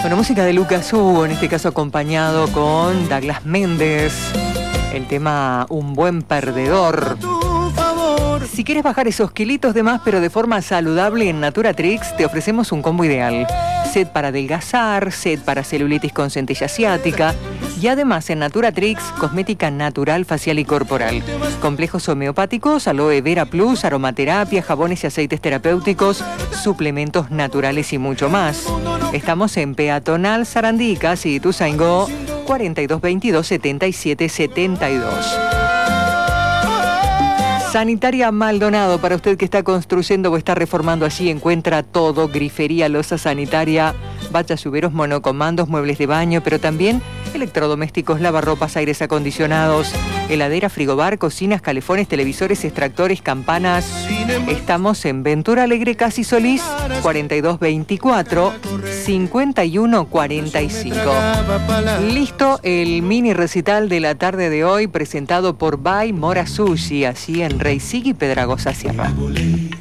Bueno, música de Lucas Hugo, en este caso acompañado con Douglas Méndez. El tema Un buen perdedor. Si quieres bajar esos kilitos de más pero de forma saludable, en Naturatrix te ofrecemos un combo ideal. Set para adelgazar, set para celulitis con centella asiática y además en Naturatrix, cosmética natural, facial y corporal. Complejos homeopáticos, aloe vera plus, aromaterapia, jabones y aceites terapéuticos, suplementos naturales y mucho más. Estamos en Peatonal Sarandí, casi Ituzaingó, 4222 77 72. Sanitaria Maldonado, para usted que está construyendo o está reformando allí, encuentra todo: grifería, loza sanitaria, bachas, lluveros, monocomandos, muebles de baño, pero también electrodomésticos, lavarropas, aires acondicionados, heladera, frigobar, cocinas, calefones, televisores, extractores, campanas. Estamos en Ventura Alegre, Casi Solís, 4224 5145. Listo el mini recital de la tarde de hoy, presentado por By Mora Sushi, así en Rey Sigui, Pedragosa Sierra.